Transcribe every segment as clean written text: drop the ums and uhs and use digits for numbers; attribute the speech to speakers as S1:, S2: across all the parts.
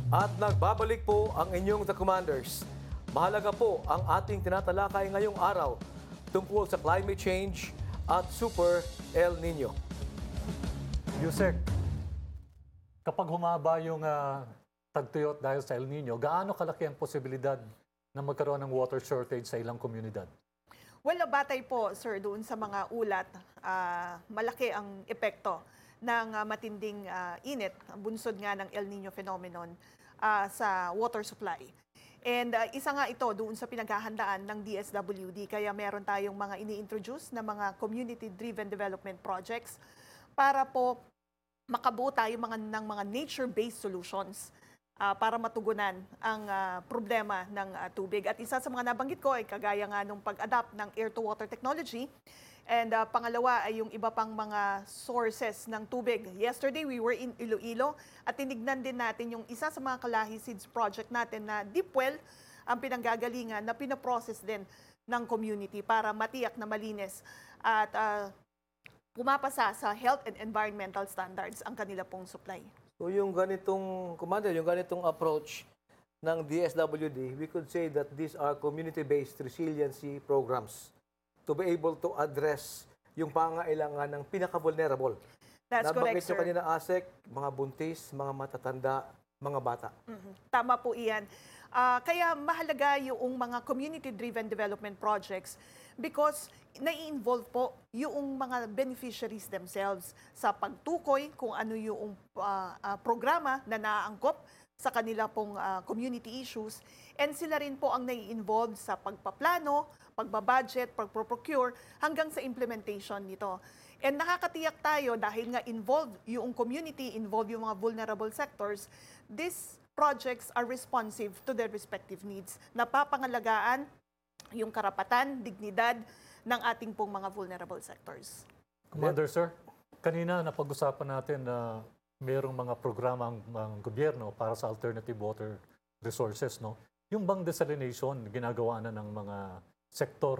S1: At nagbabalik po ang inyong The Commanders. Mahalaga po ang ating tinatalakay ngayong araw tungkol sa climate change at Super El Nino.
S2: Yusek, kapag humaba yung tagtuyot dahil sa El Nino, gaano kalaki ang posibilidad na magkaroon ng water shortage sa ilang komunidad?
S3: Well, batay po, sir, doon sa mga ulat, malaki ang epekto ng matinding init, bunsod nga ng El Nino phenomenon sa water supply. And isa nga ito doon sa pinaghahandaan ng DSWD, kaya meron tayong mga ini-introduce na mga community-driven development projects para po makabuo tayo ng mga nature-based solutions para matugunan ang problema ng tubig. At isa sa mga nabanggit ko ay kagaya nga nung pag-adapt ng air-to-water technology. And pangalawa ay yung iba pang mga sources ng tubig. Yesterday, we were in Iloilo at tinignan din natin yung isa sa mga Kalahi Seeds project natin na deep well ang pinanggagalingan na pinaprocess din ng community para matiyak na malinis at pumapasa sa health and environmental standards ang kanila pong supply.
S1: So yung ganitong, Commander, yung ganitong approach ng DSWD, we could say that these are community-based resiliency programs to be able to address yung pangailangan ng pinaka-vulnerable.
S3: That's correct,
S1: Nabanggit nyo
S3: sir.
S1: kanina, ASEC, mga buntis, mga matatanda, mga bata.
S3: Tama po iyan. Kaya mahalaga yung mga community-driven development projects because nai-involve po yung mga beneficiaries themselves sa pagtukoy kung ano yung programa na naaangkop sa kanila pong community issues. And sila rin po ang nai-involve sa pagpaplano, pagbabudget, pagpro-procure, hanggang sa implementation nito. And nakakatiyak tayo dahil nga involved yung community, involved yung mga vulnerable sectors, these projects are responsive to their respective needs. Napapangalagaan yung karapatan, dignidad ng ating pong mga vulnerable sectors.
S2: Commander, sir, kanina napag-usapan natin na mayroong mga programa ang gobyerno para sa alternative water resources, no? Yung bang desalination, ginagawa na ng mga sektor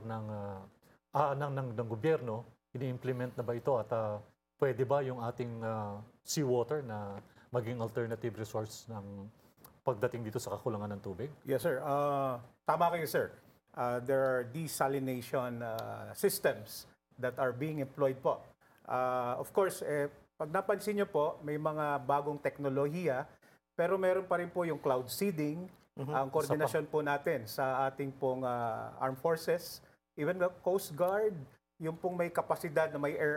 S2: ng gobyerno, ini-implement na ba ito at pwede ba yung ating seawater na maging alternative resource ng pagdating dito sa kakulangan ng tubig?
S4: Yes, sir. Tama kayo, sir. There are desalination systems that are being employed po. Of course, pag napansin nyo po, may mga bagong teknolohiya, pero meron pa rin po yung cloud seeding, ang koordinasyon po natin sa ating pong armed forces, even the Coast Guard, yung pong may kapasidad na may air